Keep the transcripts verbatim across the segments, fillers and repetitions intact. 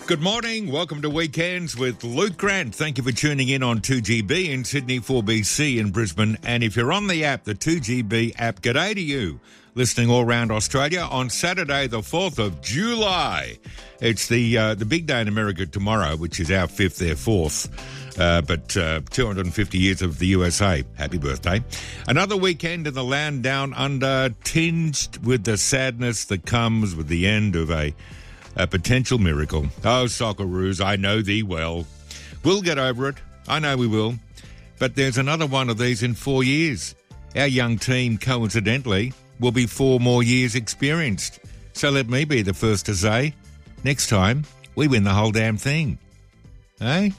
Good morning. Welcome to Weekends with Luke Grant. Thank you for tuning in on two G B in Sydney, four B C in Brisbane. And if you're on the app, the two G B app, g'day to you. Listening all around Australia on Saturday, the fourth of July. It's the uh, the big day in America tomorrow, which is our fifth, their fourth. Uh, but uh, two hundred fifty years of the U S A. Happy birthday. Another weekend in the land down under, tinged with the sadness that comes with the end of a, a potential miracle. Oh, Socceroos, I know thee well. We'll get over it. I know we will. But there's another one of these in four years. Our young team, coincidentally, will be four more years experienced. So let me be the first to say, next time, we win the whole damn thing. Eh?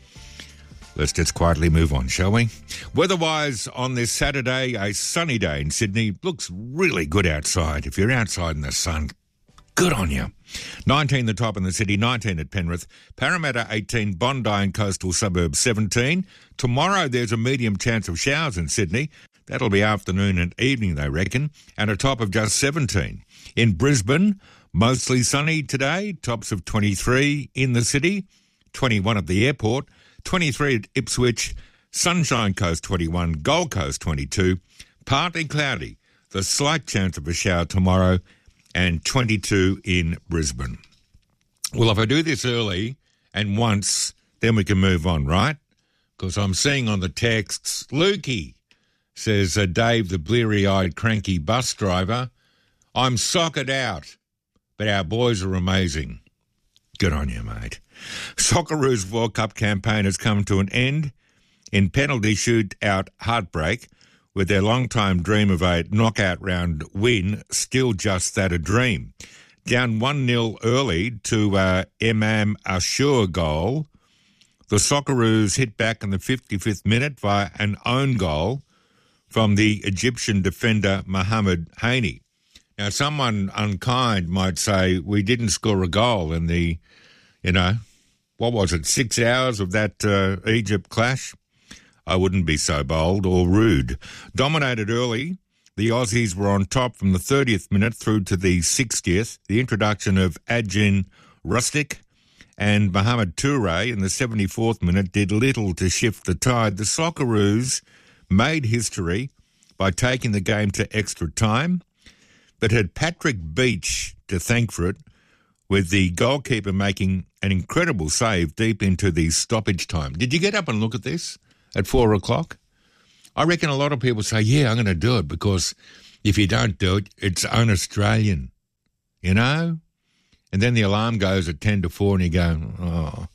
Let's just quietly move on, shall we? Weather-wise, on this Saturday, a sunny day in Sydney. Looks really good outside. If you're outside in the sun, good on you. nineteen the top in the city, nineteen at Penrith. Parramatta eighteen, Bondi and coastal suburbs seventeen. Tomorrow there's a medium chance of showers in Sydney. That'll be afternoon and evening, they reckon, and a top of just seventeen. In Brisbane, mostly sunny today, tops of twenty-three in the city, twenty-one at the airport, twenty-three at Ipswich, Sunshine Coast twenty-one, Gold Coast twenty-two, partly cloudy, the slight chance of a shower tomorrow, and twenty-two in Brisbane. Well, if I do this early and once, then we can move on, right? Because I'm seeing on the texts, Lukey, says uh, Dave, the bleary-eyed, cranky bus driver, I'm sockered out, but our boys are amazing. Good on you, mate. Socceroos World Cup campaign has come to an end in penalty shootout heartbreak, with their long-time dream of a knockout round win still just that, a dream. Down one nil early to uh, Imam Ashur goal, the Socceroos hit back in the fifty-fifth minute via an own goal from the Egyptian defender Mohamed Haney. Now, someone unkind might say we didn't score a goal in the, you know, what was it, six hours of that uh, Egypt clash? I wouldn't be so bold or rude. Dominated early, the Aussies were on top from the thirtieth minute through to the sixtieth. The introduction of Adjin Rustic and Mohamed Toure in the seventy-fourth minute did little to shift the tide. The Socceroos made history by taking the game to extra time, but had Patrick Beach to thank for it, with the goalkeeper making an incredible save deep into the stoppage time. Did you get up and look at this at four o'clock? I reckon a lot of people say, yeah, I'm going to do it, because if you don't do it, it's un-Australian, you know? And then the alarm goes at ten to four and you go, oh,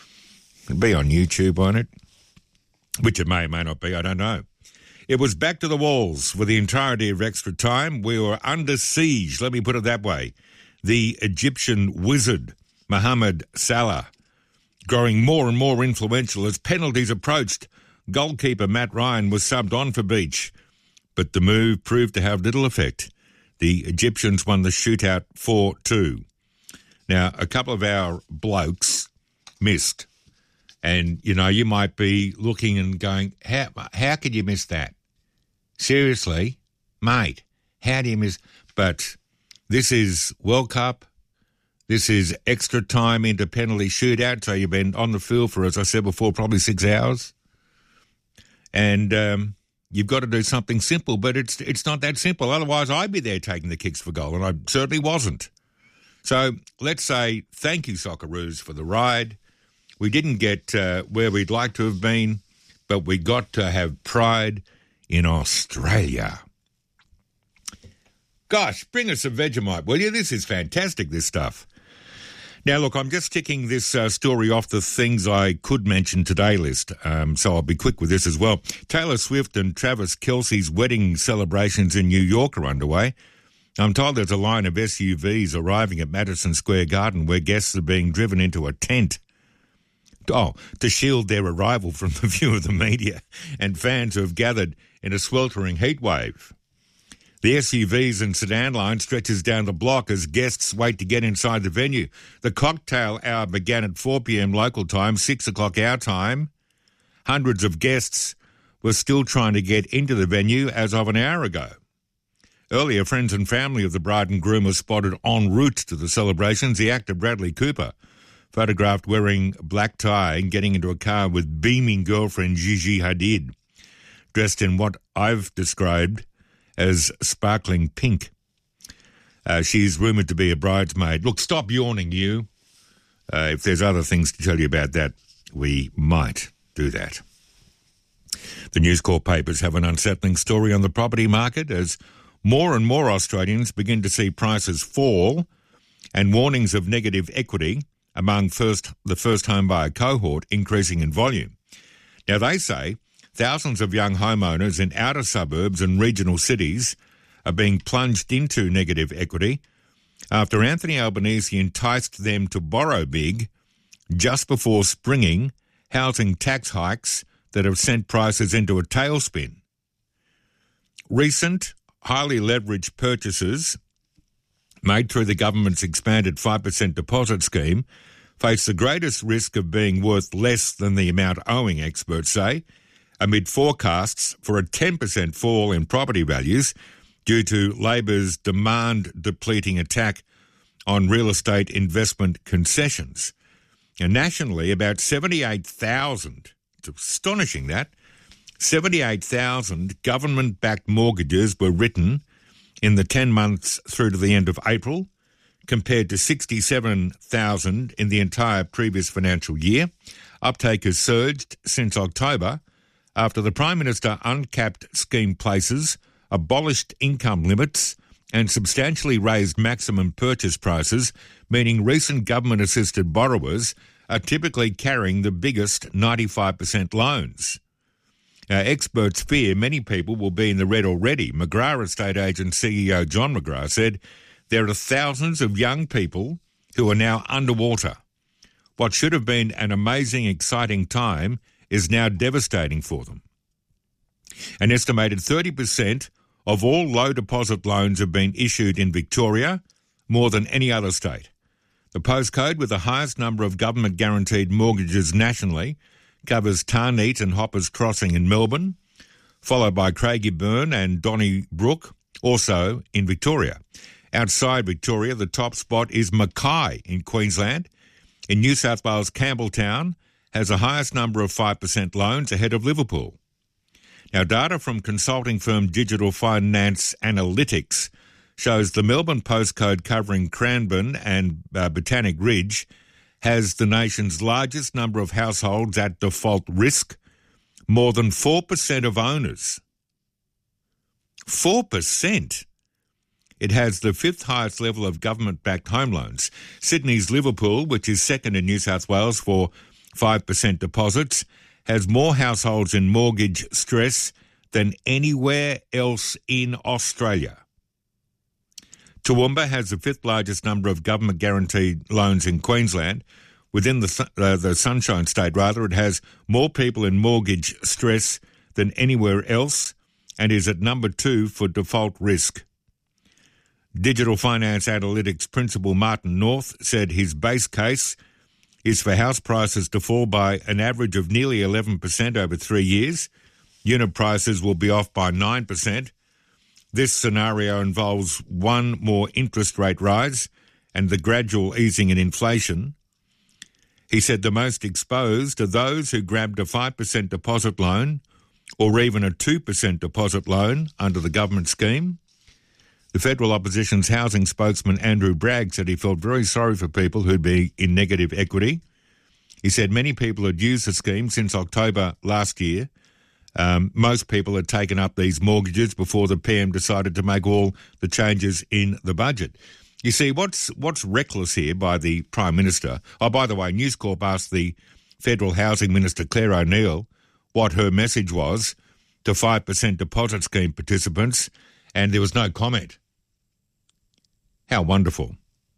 it'll be on YouTube, won't it? Which it may or may not be, I don't know. It was back to the walls for the entirety of extra time. We were under siege, let me put it that way. The Egyptian wizard, Mohamed Salah, growing more and more influential as penalties approached. Goalkeeper Matt Ryan was subbed on for Beach, but the move proved to have little effect. The Egyptians won the shootout four two. Now, a couple of our blokes missed. And, you know, you might be looking and going, how, how could you miss that? Seriously, mate, how do you miss? But this is World Cup. This is extra time into penalty shootout. So you've been on the field for, as I said before, probably six hours. And um, you've got to do something simple, but it's it's not that simple. Otherwise, I'd be there taking the kicks for goal, and I certainly wasn't. So let's say thank you, Socceroos, for the ride. We didn't get uh, where we'd like to have been, but we got to have pride in Australia. Gosh, bring us some Vegemite, will you? This is fantastic, this stuff. Now, look, I'm just ticking this uh, story off the things I could mention today list, um, so I'll be quick with this as well. Taylor Swift and Travis Kelce's wedding celebrations in New York are underway. I'm told there's a line of S U Vs arriving at Madison Square Garden where guests are being driven into a tent. Oh, to shield their arrival from the view of the media and fans who have gathered in a sweltering heat wave. The S U Vs and sedan line stretches down the block as guests wait to get inside the venue. The cocktail hour began at four p.m. local time, six o'clock our time. Hundreds of guests were still trying to get into the venue as of an hour ago. Earlier, friends and family of the bride and groom were spotted en route to the celebrations. The actor Bradley Cooper photographed wearing black tie and getting into a car with beaming girlfriend Gigi Hadid, dressed in what I've described as sparkling pink. Uh, she's rumoured to be a bridesmaid. Look, stop yawning, you. Uh, if there's other things to tell you about that, we might do that. The News Corp papers have an unsettling story on the property market as more and more Australians begin to see prices fall and warnings of negative equity among first the first home buyer cohort increasing in volume. Now, they say thousands of young homeowners in outer suburbs and regional cities are being plunged into negative equity after Anthony Albanese enticed them to borrow big just before springing housing tax hikes that have sent prices into a tailspin. Recent, highly leveraged purchases made through the government's expanded five percent deposit scheme face the greatest risk of being worth less than the amount owing, experts say, amid forecasts for a ten percent fall in property values due to Labor's demand-depleting attack on real estate investment concessions. And nationally, about seventy-eight thousand, it's astonishing that, seventy-eight thousand government-backed mortgages were written in the ten months through to the end of April, compared to sixty-seven thousand in the entire previous financial year. Uptake has surged since October after the Prime Minister uncapped scheme places, abolished income limits and substantially raised maximum purchase prices, meaning recent government-assisted borrowers are typically carrying the biggest ninety-five percent loans. Now, experts fear many people will be in the red already. McGrath estate agent C E O John McGrath said there are thousands of young people who are now underwater. What should have been an amazing, exciting time is now devastating for them. An estimated thirty percent of all low deposit loans have been issued in Victoria, more than any other state. The postcode with the highest number of government-guaranteed mortgages nationally covers Tarneet and Hoppers Crossing in Melbourne, followed by Craigieburn and Donnybrook, also in Victoria. Outside Victoria, the top spot is Mackay in Queensland. In New South Wales, Campbelltown has the highest number of five percent loans ahead of Liverpool. Now, data from consulting firm Digital Finance Analytics shows the Melbourne postcode covering Cranbourne and uh, Botanic Ridge has the nation's largest number of households at default risk, more than four percent of owners. four percent? It has the fifth highest level of government-backed home loans. Sydney's Liverpool, which is second in New South Wales for five percent deposits, has more households in mortgage stress than anywhere else in Australia. Toowoomba has the fifth largest number of government-guaranteed loans in Queensland. Within the, uh, the Sunshine State, rather, it has more people in mortgage stress than anywhere else and is at number two for default risk. Digital Finance Analytics principal Martin North said his base case is for house prices to fall by an average of nearly eleven percent over three years. Unit prices will be off by nine percent. This scenario involves one more interest rate rise and the gradual easing in inflation. He said the most exposed are those who grabbed a five percent deposit loan or even a two percent deposit loan under the government scheme. The Federal Opposition's housing spokesman Andrew Bragg said he felt very sorry for people who'd be in negative equity. He said many people had used the scheme since October last year. Um, most people had taken up these mortgages before the P M decided to make all the changes in the budget. You see, what's what's reckless here by the Prime Minister... Oh, by the way, News Corp asked the Federal Housing Minister, Claire O'Neill, what her message was to five percent deposit scheme participants, and there was no comment. How wonderful.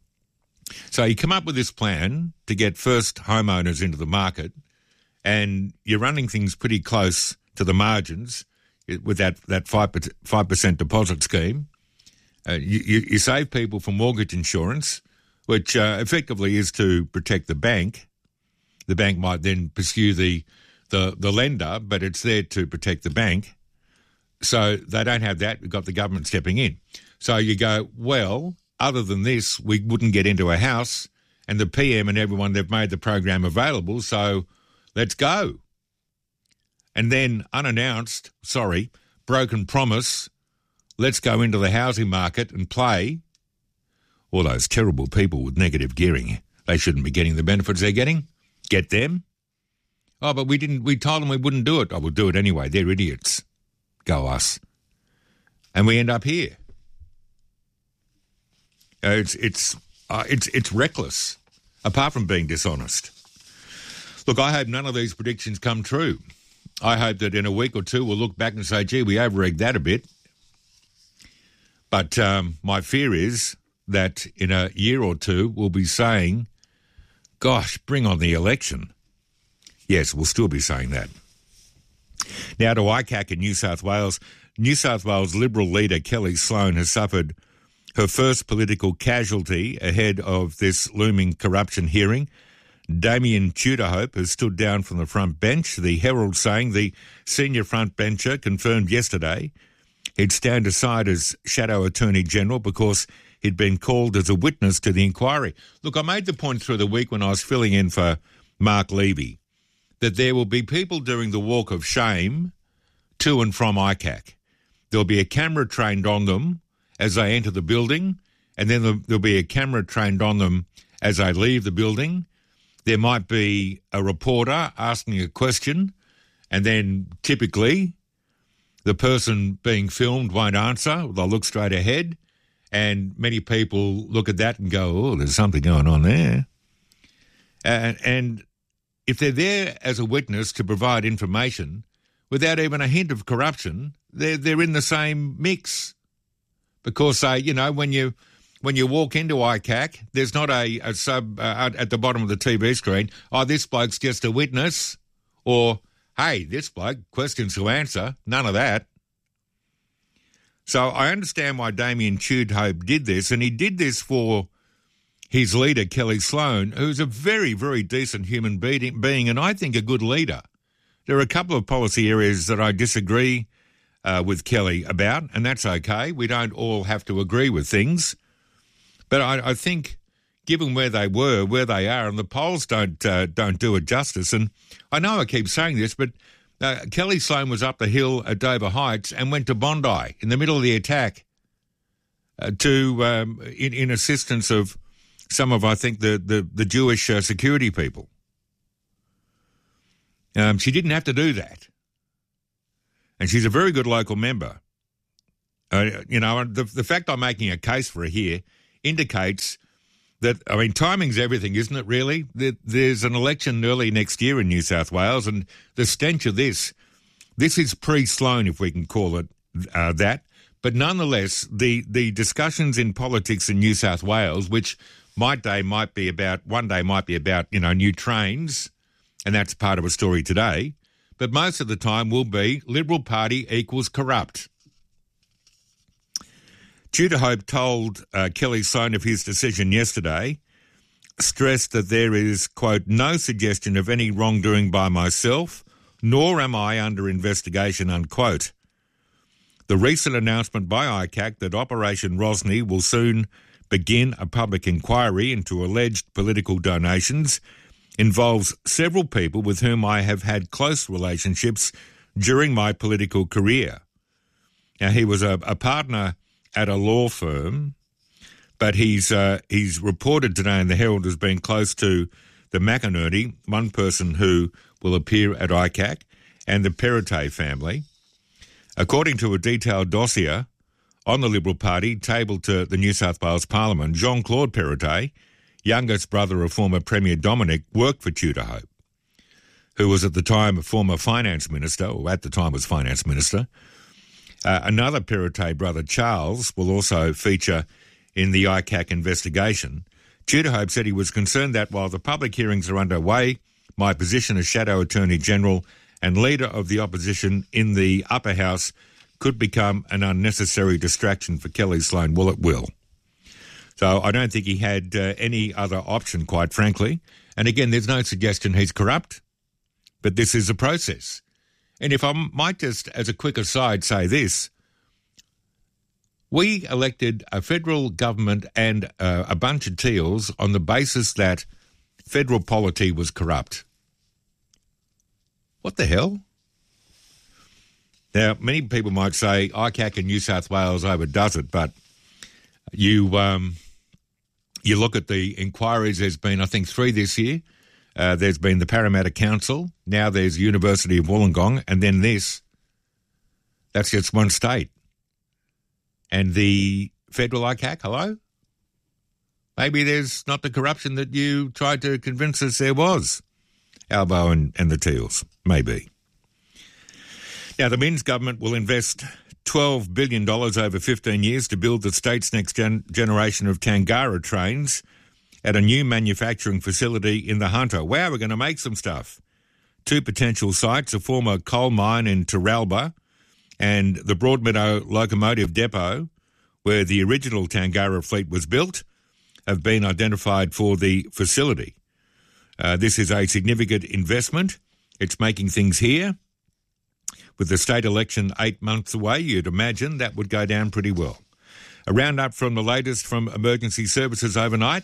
So you come up with this plan to get first homeowners into the market, and you're running things pretty close to the margins with that, that five percent deposit scheme. Uh, you, you save people from mortgage insurance, which uh, effectively is to protect the bank. The bank might then pursue the, the, the lender, but it's there to protect the bank. So they don't have that. We've got the government stepping in. So you go, well, other than this, we wouldn't get into a house and the P M and everyone, they've made the program available, so let's go. And then unannounced, sorry, broken promise, let's go into the housing market and play. All those terrible people with negative gearing, they shouldn't be getting the benefits they're getting. Get them. Oh, but we didn't, we told them we wouldn't do it. I will do it anyway. They're idiots. Go us. And we end up here. Uh, it's, it's, uh, it's, it's reckless, apart from being dishonest. Look, I hope none of these predictions come true. I hope that in a week or two we'll look back and say, gee, we over-egged that a bit. But um, my fear is that in a year or two we'll be saying, gosh, bring on the election. Yes, we'll still be saying that. Now to I C A C in New South Wales. New South Wales Liberal leader Kelly Sloan has suffered her first political casualty ahead of this looming corruption hearing. Damien Tudorhope has stood down from the front bench. The Herald saying the senior front bencher confirmed yesterday he'd stand aside as Shadow Attorney General because he'd been called as a witness to the inquiry. Look, I made the point through the week when I was filling in for Mark Levy that there will be people doing the walk of shame to and from I C A C. There'll be a camera trained on them as they enter the building, and then there'll be a camera trained on them as they leave the building. There might be a reporter asking a question, and then typically the person being filmed won't answer. They'll look straight ahead, and many people look at that and go, oh, there's something going on there. And, and if they're there as a witness to provide information without even a hint of corruption, they're, they're in the same mix. Because, uh, you know, when you when you walk into I C A C, there's not a, a sub uh, at the bottom of the T V screen, oh, this bloke's just a witness, or, hey, this bloke, questions to answer, none of that. So I understand why Damien Tudorhope did this, and he did this for his leader, Kelly Sloan, who's a very, very decent human being, and I think a good leader. There are a couple of policy areas that I disagree uh, with Kelly about, and that's okay. We don't all have to agree with things. But I, I think, given where they were, where they are, and the polls don't uh, don't do it justice, and I know I keep saying this, but uh, Kelly Sloan was up the hill at Dover Heights and went to Bondi in the middle of the attack uh, to um, in, in assistance of some of, I think, the, the, the Jewish uh, security people. Um, she didn't have to do that. And she's a very good local member. Uh, you know, the, the fact I'm making a case for her here indicates that, I mean, timing's everything, isn't it, really? There's an election early next year in New South Wales, and the stench of this, this is pre-Sloan, if we can call it uh, that. But nonetheless, the, the discussions in politics in New South Wales, which my day might be about, one day might be about, you know, new trains, and that's part of a story today, but most of the time will be Liberal Party equals corrupt. Tudorhope told uh, Kelly Sloan of his decision yesterday, stressed that there is, quote, no suggestion of any wrongdoing by myself, nor am I under investigation, unquote. The recent announcement by I C A C that Operation Rosny will soon begin a public inquiry into alleged political donations involves several people with whom I have had close relationships during my political career. Now, he was a, a partner at a law firm, but he's uh, he's reported today in the Herald as being close to the McInerney, one person who will appear at I C A C, and the Perrottet family. According to a detailed dossier on the Liberal Party tabled to the New South Wales Parliament, Jean-Claude Perrottet, youngest brother of former Premier Dominic, worked for Tudorhope, who was at the time a former finance minister, or at the time was finance minister. Uh, another Perrottet brother, Charles, will also feature in the I C A C investigation. Tudorhope said he was concerned that while the public hearings are underway, my position as Shadow Attorney General and Leader of the Opposition in the Upper House could become an unnecessary distraction for Kelly Sloan. Well, it will. So I don't think he had uh, any other option, quite frankly. And again, there's no suggestion he's corrupt, but this is a process. And if I might just, as a quick aside, say this, We elected a federal government and uh, a bunch of teals on the basis that federal polity was corrupt. What the hell? Now, many people might say I C A C in New South Wales overdoes it, but you um, you look at the inquiries. There's been, I think, three this year. Uh, there's been the Parramatta Council. Now there's University of Wollongong, and then this. That's just one state. And the federal I C A C, hello? Maybe there's not the corruption that you tried to convince us there was. Albo and, and the Teals, maybe. Now, the Minns government will invest twelve billion dollars over fifteen years to build the state's next gen- generation of Tangara trains at a new manufacturing facility in the Hunter. Wow, we're going to make some stuff. Two potential sites, a former coal mine in Terralba and the Broadmeadow Locomotive Depot, where the original Tangara fleet was built, have been identified for the facility. Uh, this is a significant investment. It's making things here. With the state election eight months away, you'd imagine that would go down pretty well. A roundup from the latest from emergency services overnight.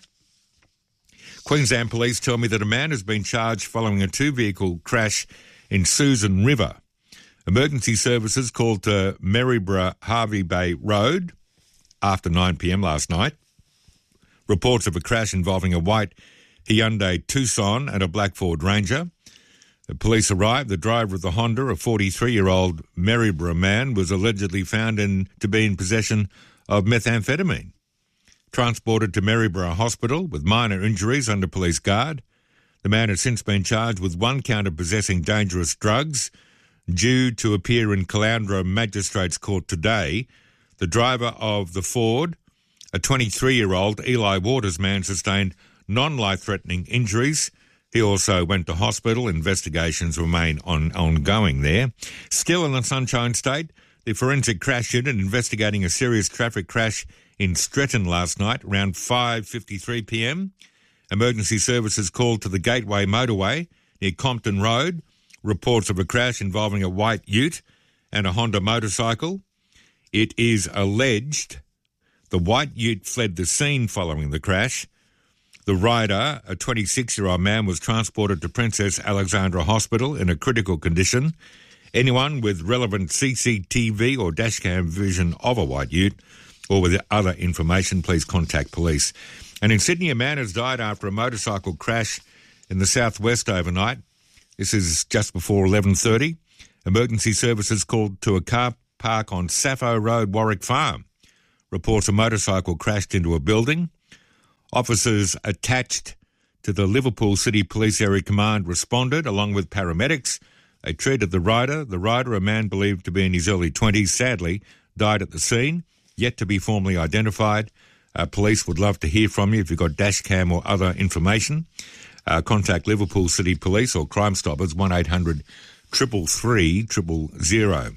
Queensland Police tell me that a man has been charged following a two-vehicle crash in Susan River. Emergency services called to Maryborough Harvey Bay Road after nine p.m. last night. Reports of a crash involving a white Hyundai Tucson and a black Ford Ranger. The police arrived. The driver of the Honda, a forty-three-year-old Maryborough man, was allegedly found in, to be in possession of methamphetamine. Transported to Maryborough Hospital with minor injuries under police guard. The man has since been charged with one count of possessing dangerous drugs, due to appear in Caloundra Magistrates Court today. The driver of the Ford, a twenty-three-year-old Eli Waters man, sustained non-life-threatening injuries. He also went to hospital. Investigations remain on, ongoing there. Still in the Sunshine State, the Forensic Crash Unit investigating a serious traffic crash in Stretton last night around five fifty-three p.m. Emergency services called to the Gateway Motorway near Compton Road. Reports of a crash involving a white ute and a Honda motorcycle. It is alleged the white ute fled the scene following the crash. The rider, a twenty-six-year-old man, was transported to Princess Alexandra Hospital in a critical condition. Anyone with relevant C C T V or dashcam vision of a white ute or with other information, please contact police. And in Sydney, a man has died after a motorcycle crash in the southwest overnight. This is just before eleven thirty. Emergency services called to a car park on Sappho Road, Warwick Farm. Reports a motorcycle crashed into a building. Officers attached to the Liverpool City Police Area Command responded, along with paramedics. They treated the rider. The rider, a man believed to be in his early twenties, sadly died at the scene, yet to be formally identified. Uh, police would love to hear from you if you've got dash cam or other information. Uh, contact Liverpool City Police or Crime Stoppers, one eight hundred three three three zero zero.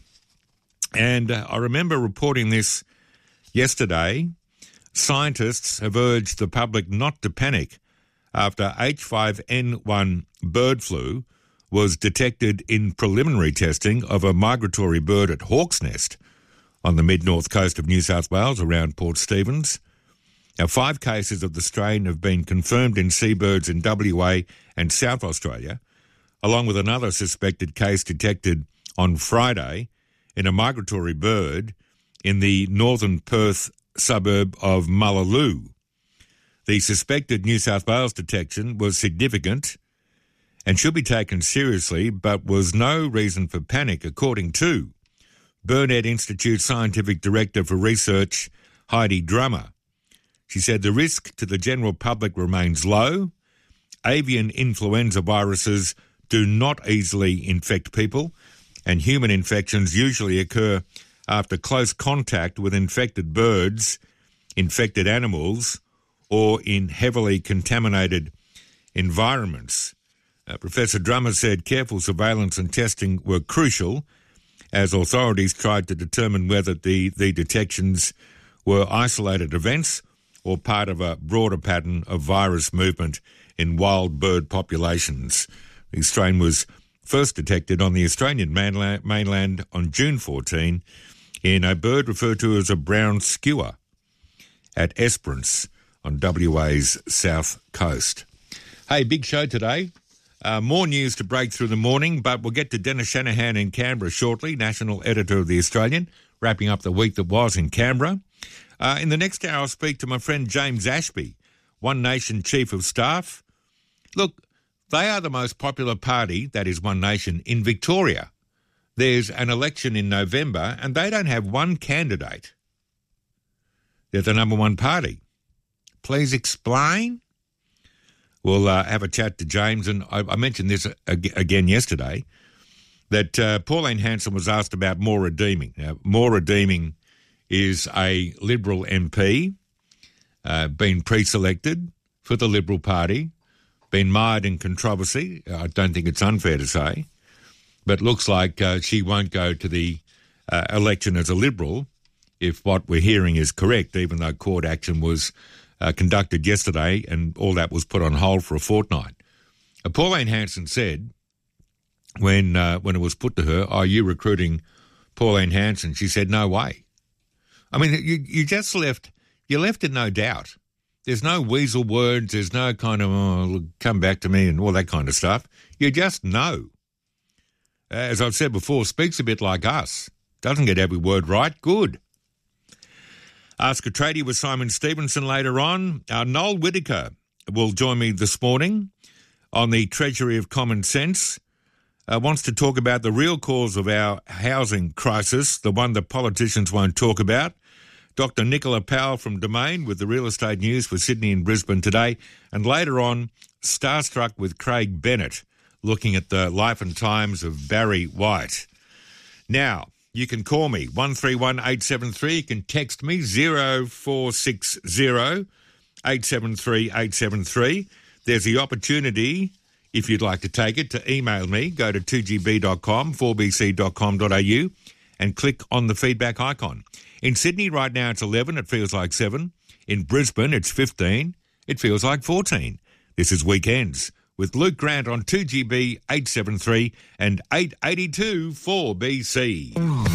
And uh, I remember reporting this yesterday. Scientists have urged the public not to panic after H five N one bird flu was detected in preliminary testing of a migratory bird at Hawk's Nest on the mid-north coast of New South Wales around Port Stephens. Now, five cases of the strain have been confirmed in seabirds in W A and South Australia, along with another suspected case detected on Friday in a migratory bird in the northern Perth suburb of Mullaloo. The suspected New South Wales detection was significant and should be taken seriously, but was no reason for panic, according to Burnet Institute Scientific Director for Research, Heidi Drummer. She said the risk to the general public remains low. Avian influenza viruses do not easily infect people, and human infections usually occur after close contact with infected birds, infected animals, or in heavily contaminated environments. Uh, Professor Drummer said careful surveillance and testing were crucial as authorities tried to determine whether the, the detections were isolated events or part of a broader pattern of virus movement in wild bird populations. The strain was first detected on the Australian mainland, mainland on June fourteenth. in a bird referred to as a brown skewer at Esperance on W A's south coast. Hey, big show today. Uh, more news to break through the morning, but we'll get to Dennis Shanahan in Canberra shortly, national editor of The Australian, wrapping up the week that was in Canberra. Uh, in the next hour, I'll speak to my friend James Ashby, One Nation Chief of Staff. Look, they are the most popular party, that is One Nation, in Victoria. There's an election in November and they don't have one candidate. They're the number one party. Please explain. We'll uh, have a chat to James, and I, I mentioned this ag- again yesterday, that uh, Pauline Hanson was asked about Maura Deeming. Now, Maura Deeming is a Liberal M P, uh, been pre-selected for the Liberal Party, been mired in controversy. I don't think it's unfair to say, but looks like uh, she won't go to the uh, election as a Liberal if what we're hearing is correct, even though court action was uh, conducted yesterday and all that was put on hold for a fortnight. Uh, Pauline Hanson said when uh, when it was put to her, are you recruiting Pauline Hanson? She said, no way. I mean, you, you just left, you left in no doubt. There's no weasel words, there's no kind of, oh, come back to me and all that kind of stuff. You just know. As I've said before, speaks a bit like us. Doesn't get every word right. Good. Ask a Tradie with Simon Stevenson later on. Uh, Noel Whittaker will join me this morning on the Treasury of Common Sense. Uh, wants to talk about the real cause of our housing crisis, the one that politicians won't talk about. Doctor Nicola Powell from Domain with the real estate news for Sydney and Brisbane today. And later on, Starstruck with Craig Bennett, looking at the life and times of Barry White. Now, you can call me, one three one eight seven three. You can text me, zero four six zero eight seven three eight seven three. There's the opportunity, if you'd like to take it, to email me. Go to two g b dot com, four b c dot com dot a u and click on the feedback icon. In Sydney right now it's eleven, it feels like seven. In Brisbane it's fifteen, it feels like fourteen. This is Weekends with Luke Grant on two G B eight seventy-three and eight eighty-two four B C.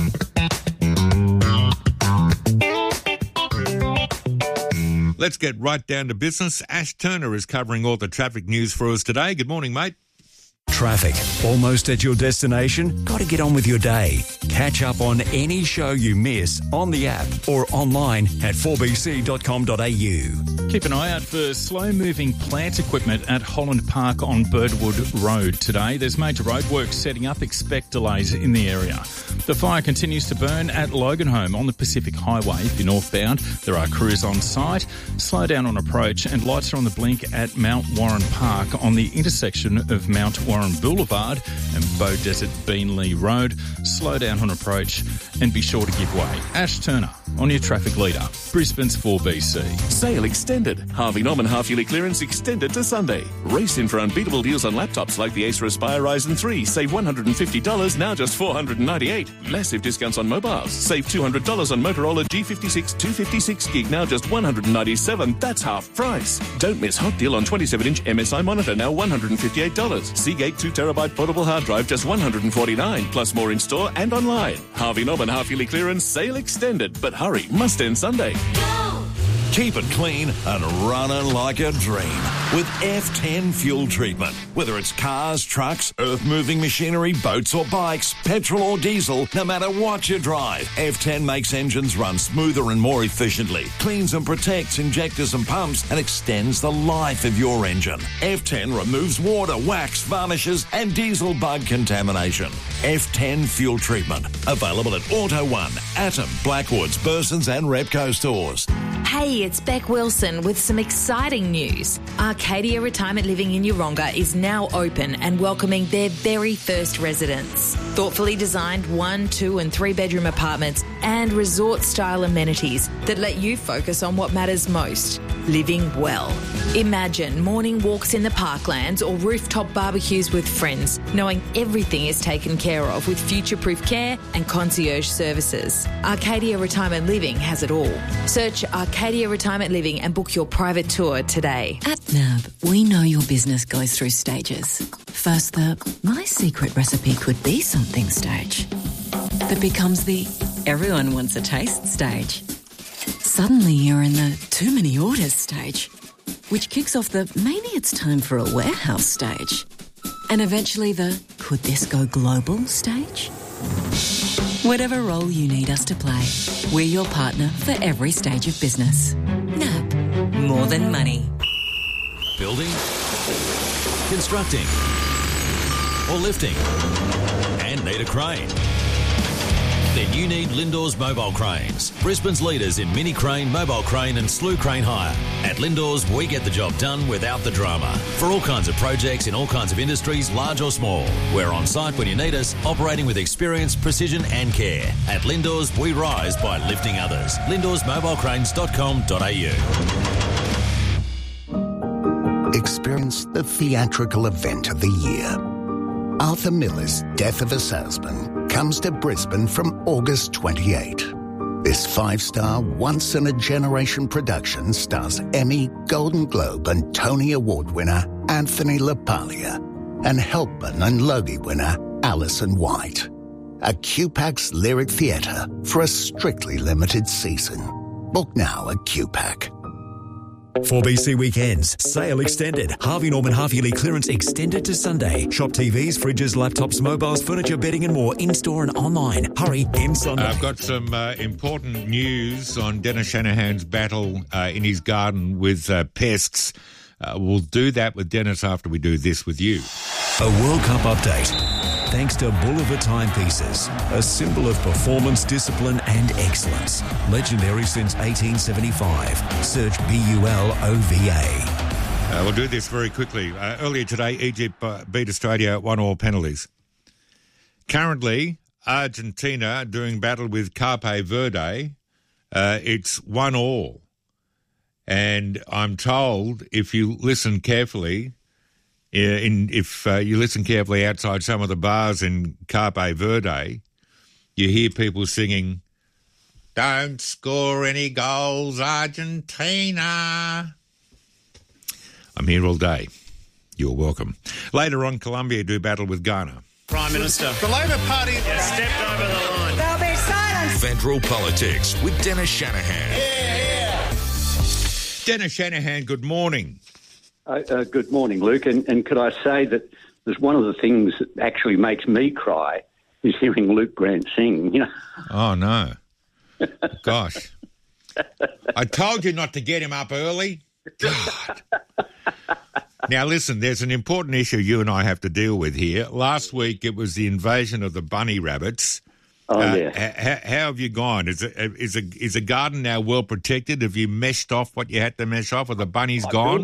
Let's get right down to business. Ash Turner is covering all the traffic news for us today. Good morning, mate. Traffic. Almost at your destination? Got to get on with your day. Catch up on any show you miss on the app or online at four b c dot com dot a u. Keep an eye out for slow-moving plant equipment at Holland Park on Birdwood Road today. There's major roadworks setting up. Expect delays in the area. The fire continues to burn at Loganholme on the Pacific Highway. If you're northbound, there are crews on site. Slow down on approach, and lights are on the blink at Mount Warren Park on the intersection of Mount Warren Boulevard and Bow Desert Beanley Road. Slow down on approach and be sure to give way. Ash Turner on your traffic leader, Brisbane's four B C. Sale extended. Harvey Norman half-yearly clearance extended to Sunday. Race in for unbeatable deals on laptops like the Acer Aspire Ryzen three. Save one hundred fifty dollars, now just four hundred ninety-eight dollars. Massive discounts on mobiles. Save two hundred dollars on Motorola G fifty-six two fifty-six gig, now just one hundred ninety-seven dollars. That's half price. Don't miss hot deal on twenty-seven inch M S I monitor, now one hundred fifty-eight dollars. Seagate two terabyte portable hard drive, just one hundred forty-nine dollars. Plus more in store and online. Harvey Norman half-yearly clearance, sale extended. But hurry, must end Sunday. Go! Keep it clean and running like a dream with F ten fuel treatment. Whether it's cars, trucks, earth-moving machinery, boats or bikes, petrol or diesel, no matter what you drive, F ten makes engines run smoother and more efficiently, cleans and protects injectors and pumps, and extends the life of your engine. F ten removes water, wax, varnishes and diesel bug contamination. F ten fuel treatment. Available at Auto One, Atom, Blackwoods, Burson's and Repco stores. Hey, it's Beck Wilson with some exciting news. Arcadia Retirement Living in Yeronga is now open and welcoming their very first residents. Thoughtfully designed one, two and three bedroom apartments and resort-style amenities that let you focus on what matters most, living well. Imagine morning walks in the parklands or rooftop barbecues with friends, knowing everything is taken care of with future-proof care and concierge services. Arcadia Retirement Living has it all. Search Arcadia Retirement Living and book your private tour today. At N A B, we know your business goes through stages. First, the my secret recipe could be something stage that becomes the Everyone wants a taste stage. Suddenly you're in the too many orders stage, which kicks off the maybe it's time for a warehouse stage. And eventually the could this go global stage? Whatever role you need us to play, we're your partner for every stage of business. N A B, more than money. Building, constructing, or lifting, and need a crane? Then you need Lindors Mobile Cranes, Brisbane's leaders in mini crane, mobile crane and slew crane hire. At Lindors, we get the job done without the drama. For all kinds of projects in all kinds of industries, large or small. We're on site when you need us, operating with experience, precision and care. At Lindors, we rise by lifting others. lindors mobile cranes dot com dot a u. Experience the theatrical event of the year. Arthur Miller's Death of a Salesman comes to Brisbane from August twenty-eighth. This five-star, once-in-a-generation production stars Emmy, Golden Globe and Tony Award winner Anthony LaPaglia and Helpman and Logie winner Alison White. A Q PAC's Lyric Theatre for a strictly limited season. Book now at Q PAC. four B C Weekends. Sale extended. Harvey Norman half-yearly clearance extended to Sunday. Shop T Vs, fridges, laptops, mobiles, furniture, bedding and more in-store and online. Hurry, in Sunday. I've got some uh, important news on Dennis Shanahan's battle uh, in his garden with uh, pests. Uh, we'll do that with Dennis after we do this with you. A World Cup update. Thanks to Bolivar Timepieces, a symbol of performance, discipline and excellence. Legendary since eighteen seventy-five. Search B U L O V A. Uh, we'll do this very quickly. Uh, earlier today, Egypt uh, beat Australia one all penalties. Currently, Argentina doing battle with Cape Verde. Uh, it's one all. And I'm told, if you listen carefully, in if uh, you listen carefully outside some of the bars in Cape Verde, you hear people singing, "Don't score any goals, Argentina." I'm here all day. You're welcome. Later on, Colombia do battle with Ghana. Prime Minister. The Labor Party has stepped over the line. There'll be silence. Federal Politics with Dennis Shanahan. Yeah, yeah. Dennis Shanahan, good morning. Uh, uh, good morning, Luke. And, and could I say that there's one of the things that actually makes me cry is hearing Luke Grant sing. You know. Oh no, gosh! I told you not to get him up early. God. Now listen, there's an important issue you and I have to deal with here. Last week it was the invasion of the bunny rabbits. Oh uh, yeah. How, how have you gone? Is a, is a is a garden now well protected? Have you meshed off what you had to mesh off? Are the bunnies I gone?